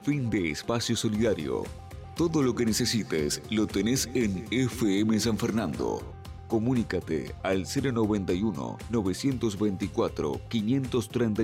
Fin de espacio solidario. Todo lo que necesites lo tenés en FM San Fernando. Comunícate al 091 924 530.